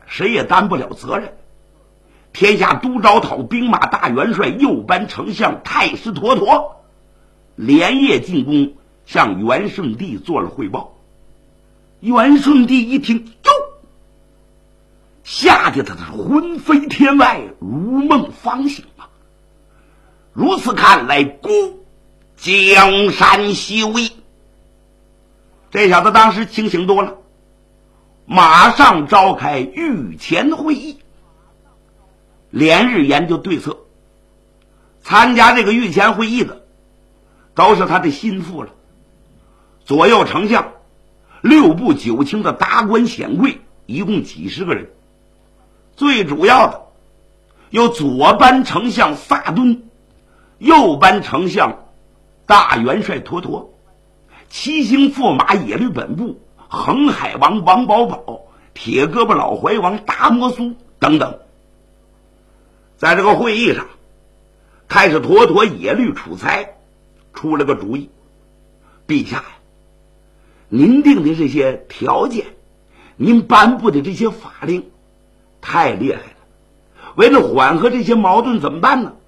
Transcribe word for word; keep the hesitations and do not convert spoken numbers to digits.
谁也担不了责任。天下都招讨兵马大元帅右班丞相太师佗佗连夜进宫，向元顺帝做了汇报。元顺帝一听，哟，吓得他是魂飞天外，如梦方醒啊！如此看来，孤江山西危。这小子当时清醒多了，马上召开御前会议，连日研究对策。参加这个御前会议的都是他的心腹了，左右丞相、六部九卿的达官显贵，一共几十个人。最主要的有左班丞相萨敦，右班丞相大元帅佗佗，七星驸马耶律本部、横海王王保保、铁胳膊老怀王达摩苏等等。在这个会议上，太史佗佗耶律楚材出了个主意：陛下呀，您定的这些条件，您颁布的这些法令太厉害了，为了缓和这些矛盾怎么办呢？